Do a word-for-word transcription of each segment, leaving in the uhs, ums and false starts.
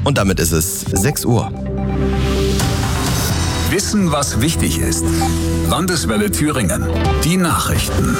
Und damit ist es sechs Uhr. Wissen, was wichtig ist. Landeswelle Thüringen. Die Nachrichten.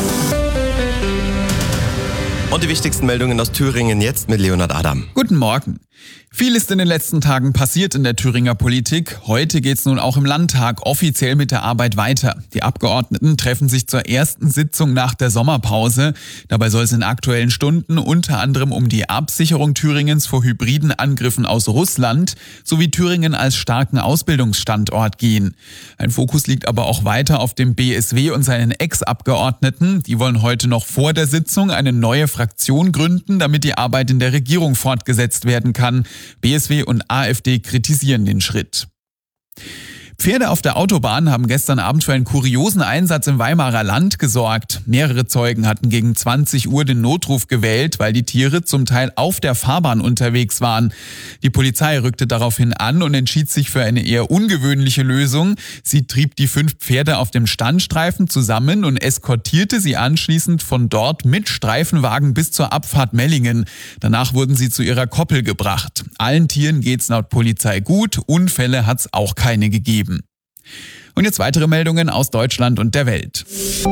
Und die wichtigsten Meldungen aus Thüringen jetzt mit Leonhard Adam. Guten Morgen. Viel ist in den letzten Tagen passiert in der Thüringer Politik. Heute geht's nun auch im Landtag offiziell mit der Arbeit weiter. Die Abgeordneten treffen sich zur ersten Sitzung nach der Sommerpause. Dabei soll es in aktuellen Stunden unter anderem um die Absicherung Thüringens vor hybriden Angriffen aus Russland sowie Thüringen als starken Ausbildungsstandort gehen. Ein Fokus liegt aber auch weiter auf dem B S W und seinen Ex-Abgeordneten. Die wollen heute noch vor der Sitzung eine neue Fraktion gründen, damit die Arbeit in der Regierung fortgesetzt werden kann. B S W und A f D kritisieren den Schritt. Pferde auf der Autobahn haben gestern Abend für einen kuriosen Einsatz im Weimarer Land gesorgt. Mehrere Zeugen hatten gegen zwanzig Uhr den Notruf gewählt, weil die Tiere zum Teil auf der Fahrbahn unterwegs waren. Die Polizei rückte daraufhin an und entschied sich für eine eher ungewöhnliche Lösung. Sie trieb die fünf Pferde auf dem Standstreifen zusammen und eskortierte sie anschließend von dort mit Streifenwagen bis zur Abfahrt Mellingen. Danach wurden sie zu ihrer Koppel gebracht. Allen Tieren geht's laut Polizei gut, Unfälle hat's auch keine gegeben. Und jetzt weitere Meldungen aus Deutschland und der Welt.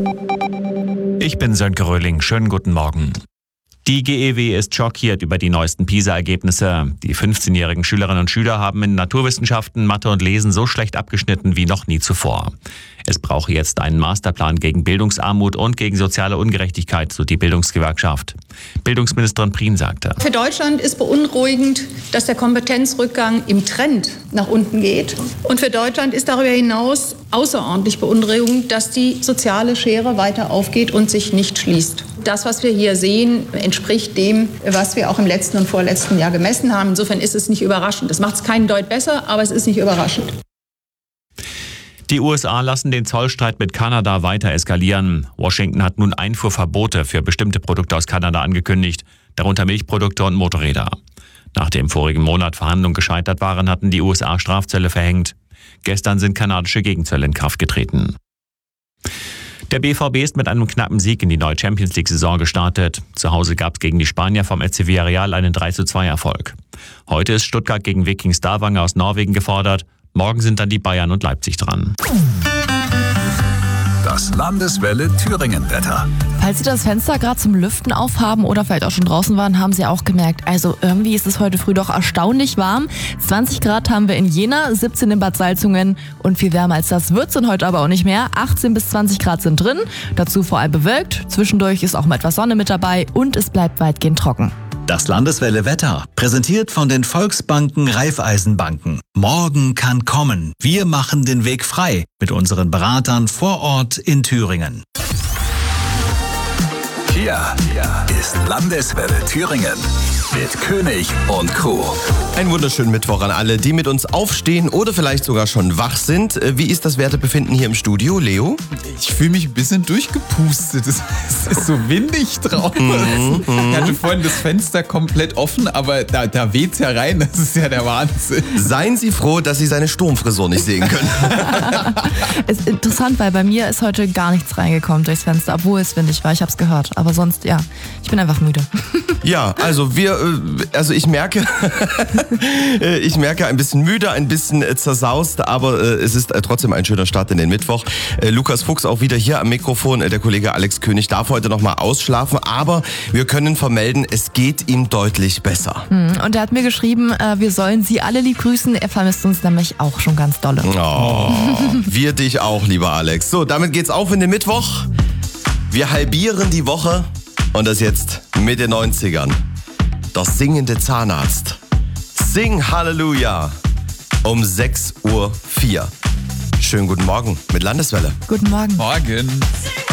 Ich bin Sönke Röhling. Schönen guten Morgen. Die G E W ist schockiert über die neuesten PISA-Ergebnisse. Die fünfzehnjährigen Schülerinnen und Schüler haben in Naturwissenschaften, Mathe und Lesen so schlecht abgeschnitten wie noch nie zuvor. Es brauche jetzt einen Masterplan gegen Bildungsarmut und gegen soziale Ungerechtigkeit, so die Bildungsgewerkschaft. Bildungsministerin Prien sagte: Für Deutschland ist beunruhigend, dass der Kompetenzrückgang im Trend nach unten geht. Und für Deutschland ist darüber hinaus außerordentlich beunruhigend, dass die soziale Schere weiter aufgeht und sich nicht schließt. Das, was wir hier sehen, entspricht dem, was wir auch im letzten und vorletzten Jahr gemessen haben. Insofern ist es nicht überraschend. Das macht es keinen Deut besser, aber es ist nicht überraschend. Die U S A lassen den Zollstreit mit Kanada weiter eskalieren. Washington hat nun Einfuhrverbote für bestimmte Produkte aus Kanada angekündigt, darunter Milchprodukte und Motorräder. Nachdem im vorigen Monat Verhandlungen gescheitert waren, hatten die U S A Strafzölle verhängt. Gestern sind kanadische Gegenzölle in Kraft getreten. Der B V B ist mit einem knappen Sieg in die neue Champions-League-Saison gestartet. Zu Hause gab es gegen die Spanier vom F C Villarreal einen drei zu zwei Erfolg. Heute ist Stuttgart gegen Viking Stavanger aus Norwegen gefordert. Morgen sind dann die Bayern und Leipzig dran. Das Landeswelle Thüringen-Wetter. Falls Sie das Fenster gerade zum Lüften aufhaben oder vielleicht auch schon draußen waren, haben Sie auch gemerkt, also irgendwie ist es heute früh doch erstaunlich warm. zwanzig Grad haben wir in Jena, siebzehn in Bad Salzungen und viel wärmer als das wird es dann heute aber auch nicht mehr. achtzehn bis zwanzig Grad sind drin, dazu vor allem bewölkt. Zwischendurch ist auch mal etwas Sonne mit dabei und es bleibt weitgehend trocken. Das Landeswelle Wetter, präsentiert von den Volksbanken Raiffeisenbanken. Morgen kann kommen. Wir machen den Weg frei mit unseren Beratern vor Ort in Thüringen. Hier ist Landeswelle Thüringen mit König und Crew. Einen wunderschönen Mittwoch an alle, die mit uns aufstehen oder vielleicht sogar schon wach sind. Wie ist das Wertebefinden hier im Studio, Leo? Ich fühle mich ein bisschen durchgepustet. Es ist so windig draußen. Ich hatte vorhin das Fenster komplett offen, aber da, da weht's ja rein. Das ist ja der Wahnsinn. Seien Sie froh, dass Sie seine Sturmfrisur nicht sehen können. Es ist interessant, weil bei mir ist heute gar nichts reingekommen durchs Fenster, obwohl es windig war. Ich habe es gehört. Aber sonst, ja, ich bin einfach müde. Ja, also wir, also ich merke, ich merke ein bisschen müde, ein bisschen zersaust, aber es ist trotzdem ein schöner Start in den Mittwoch. Lukas Fuchs auch wieder hier am Mikrofon. Der Kollege Alex König darf heute noch mal ausschlafen, aber wir können vermelden, es geht ihm deutlich besser. Und er hat mir geschrieben, wir sollen Sie alle lieb grüßen. Er vermisst uns nämlich auch schon ganz dolle. Oh, wir dich auch, lieber Alex. So, damit geht's auf in den Mittwoch. Wir halbieren die Woche und das jetzt mit den neunzigern. Der singende Zahnarzt. Sing Halleluja um sechs Uhr vier. Schönen guten Morgen mit Landeswelle. Guten Morgen. Morgen.